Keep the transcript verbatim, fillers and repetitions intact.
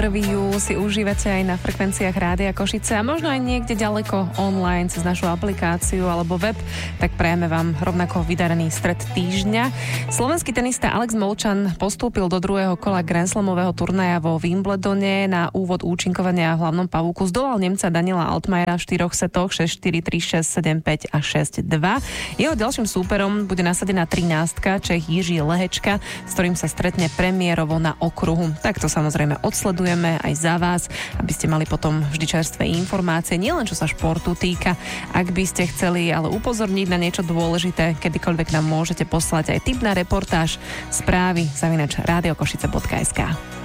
prvý júl si užívate aj na frekvenciách Rádia Košice a možno aj niekde ďaleko online cez našu aplikáciu alebo web, tak prajeme vám rovnako vydarený stred týždňa. Slovenský tenista Alex Molčan postúpil do druhého kola Grand Slamového turnaja vo Wimbledone. Na úvod účinkovania v hlavnom pavúku zdolal Nemca Daniela Altmajera v štyroch setoch šesť štyri, tri šesť, sedem päť a šesť dva. Jeho ďalším súperom bude nasadená trinástka Čech Jiří Lehečka, s ktorým sa stretne premiérovo na okruhu. Tak to samozrejme odsledujeme aj za vás, aby ste mali potom vždy čerstvé informácie, nielen čo sa športu týka. Ak by ste chceli ale upozorniť na niečo dôležité, kedykoľvek nám môžete poslať aj tip na reportáž, správy zavináč radiokošice bodka es ká.